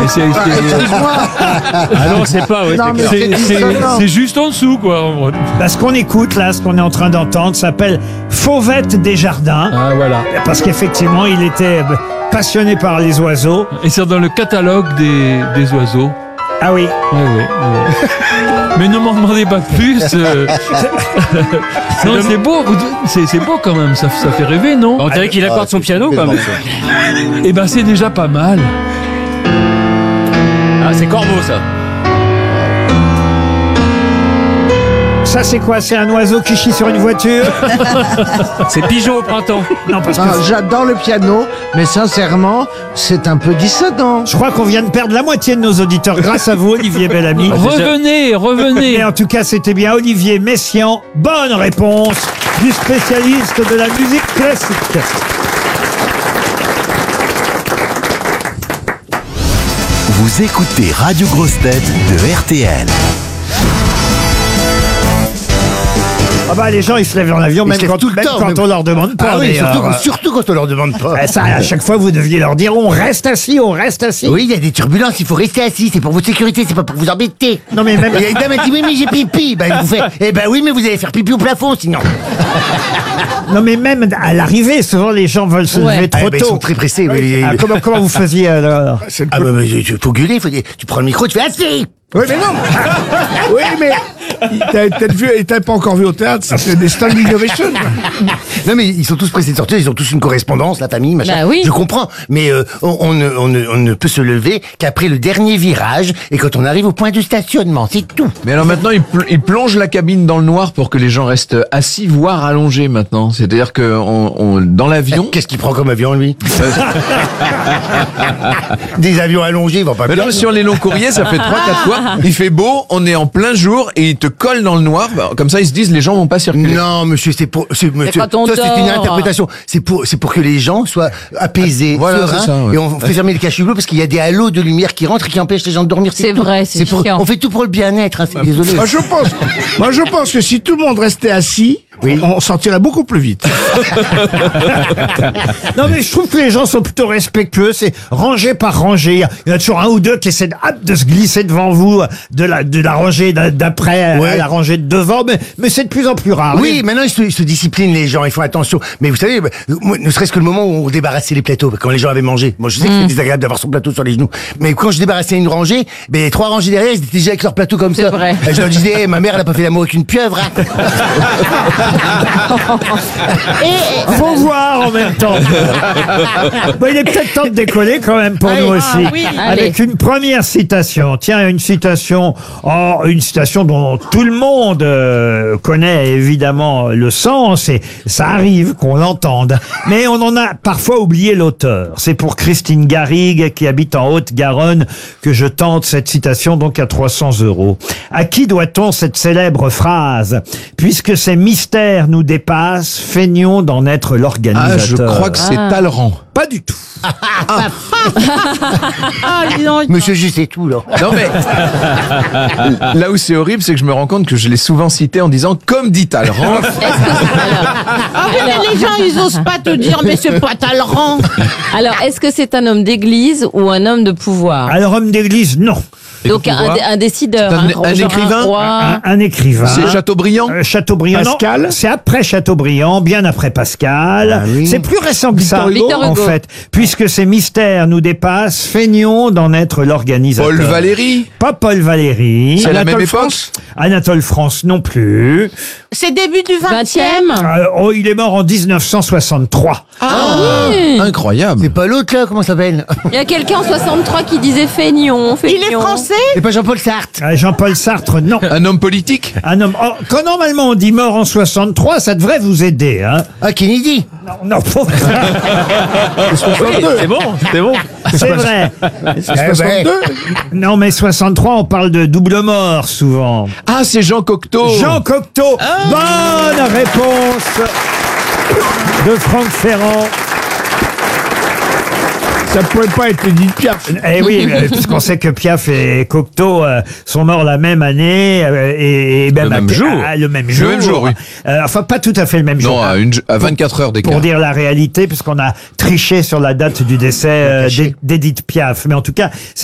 Excuse-moi. Ah non, c'est pas. Ouais, Non, mais c'est juste en dessous, quoi. Là, ce qu'on écoute, là, ce qu'on est en train d'entendre, s'appelle Fauvette Desjardins. Ah, voilà. Parce qu'effectivement, il était passionné par les oiseaux. Et c'est dans le catalogue des oiseaux. Ah oui. Oui. Mais ne m'en demandez pas plus. Non, c'est beau. C'est beau quand même. Ça fait rêver, non? On dirait qu'il accorde son piano, quand même. Eh ben, c'est déjà pas mal. Ah, c'est Corbeau, ça. Ça, c'est quoi? C'est un oiseau qui chie sur une voiture? C'est Pigeon au printemps. Non, parce que J'adore le piano, mais sincèrement, c'est un peu dissonant. je crois qu'on vient de perdre la moitié de nos auditeurs grâce à vous, Olivier Bellamy. Revenez. Et en tout cas, c'était bien Olivier Messiaen. Bonne réponse du spécialiste de la musique classique. Vous écoutez Radio Grosse Tête de RTL. Ah bah les gens ils se lèvent dans l'avion même quand on leur demande pas. Ah oui, d'ailleurs. surtout quand on leur demande pas. Ça, à chaque fois vous deviez leur dire on reste assis. Oui, il y a des turbulences, il faut rester assis, c'est pour votre sécurité, c'est pas pour vous embêter. Non mais même Et il y a une dame qui dit oui mais j'ai pipi, ben vous faites, eh ben oui mais vous allez faire pipi au plafond sinon. non mais même à l'arrivée souvent les gens veulent se lever trop Ils sont tôt. très pressés. Oui. Ah, comment vous faisiez alors? Ah bah faut gueuler, tu prends le micro, tu fais assis. Oui, mais non. Oui, mais t'as peut-être vu, et t'as pas encore vu au théâtre, c'est des standing ovations. Non mais ils sont tous pressés de sortir, ils ont tous une correspondance, la famille, machin. Bah oui. Je comprends, mais on ne peut se lever qu'après le dernier virage et quand on arrive au point de stationnement, c'est tout. Mais alors maintenant, ils plongent la cabine dans le noir pour que les gens restent assis, voire allongés maintenant. C'est-à-dire que dans l'avion... Qu'est-ce qu'il prend comme avion, lui? Des avions allongés, ils vont pas Mais bien. non, sur les longs courriers, ça fait 3-4 fois. Il fait beau, on est en plein jour et ils te collent dans le noir. Comme ça, ils se disent les gens vont pas circuler. Non, monsieur, monsieur, quand on ça c'est une dort. interprétation. C'est pour que les gens soient apaisés, Voilà, sereins, c'est ça, ouais. et on fait fermer les cachets bleus parce qu'il y a des halos de lumière qui rentrent et qui empêchent les gens de dormir. C'est tout. vrai, c'est chiant. On fait tout pour le bien-être, hein, désolé. Moi, je pense que si tout le monde restait assis, on sortirait beaucoup plus vite. Non mais je trouve que les gens sont plutôt respectueux, c'est rangée par rangée. Il y en a toujours un ou deux qui essaient de se glisser devant vous, de la rangée d'après à la rangée de devant, mais c'est de plus en plus rare. Oui, maintenant ils se disciplinent les gens, ils font attention. Mais vous savez, moi, ne serait-ce que le moment où on débarrassait les plateaux, quand les gens avaient mangé. Moi je sais que c'est désagréable d'avoir son plateau sur les genoux. Mais quand je débarrassais une rangée, les 3 rangées derrière, ils étaient déjà avec leur plateau comme ça. C'est vrai. Et je leur disais, ma mère elle a pas fait l'amour avec une pieuvre. Hein. Faut voir en même temps. Bon, il est peut-être temps de décoller quand même pour nous aussi. oui. Avec une première citation. Tiens, une citation dont tout le monde connaît évidemment le sens et ça arrive qu'on l'entende. Mais on en a parfois oublié l'auteur. C'est pour Christine Garrigue qui habite en Haute-Garonne que je tente cette citation donc à 300 €. À qui doit-on cette célèbre phrase? Puisque ces mystères nous dépassent, feignons d'en être l'organisateur. Ah, je crois que c'est Talleyrand. Pas du tout. Monsieur, je sais tout, là. Non mais là où c'est horrible, c'est que je me rends compte que je l'ai souvent cité en disant comme dit Talleyrand. Ah oui, mais les gens, ils osent pas te dire, mais c'est pas Talleyrand. Alors, est-ce que c'est un homme d'église ou un homme de pouvoir? Alors, homme d'église, non. Donc un décideur, Un écrivain, roi. Un écrivain. C'est Chateaubriand. Chateaubriand. Pascal. Non, c'est après Chateaubriand, bien après Pascal. C'est plus récent que ça, Victor Hugo. en fait. Puisque ces mystères nous dépassent, feignons d'en être l'organisateur. Paul Valéry. Pas Paul Valéry. C'est la même Anatole époque. France. Anatole France non plus. C'est début du 20e. Il est mort en 1963. Oui. Incroyable. C'est pas l'autre, là, comment ça s'appelle? Il y a quelqu'un en 63 qui disait feignons. Il est français. C'est pas Jean-Paul Sartre. Jean-Paul Sartre, non. Un homme politique. Un homme. Quand normalement on dit mort en 63, ça devrait vous aider, hein. Ah, Kennedy. Non, faut... C'est bon, c'est bon. c'est vrai. Eh ben, Non, mais 63, on parle de double mort souvent. Ah, c'est Jean Cocteau. Jean Cocteau. Bonne réponse de Franck Ferrand. Ça pouvait pas être Edith Piaf. Eh oui, puisqu'on sait que Piaf et Cocteau sont morts la même année et même Le même jour. le même jour. Le même jour, oui. Enfin, pas tout à fait le même jour. Non, à 24 heures d'écart. Pour dire la réalité, puisqu'on a triché sur la date du décès d'Edith Piaf. Mais en tout cas,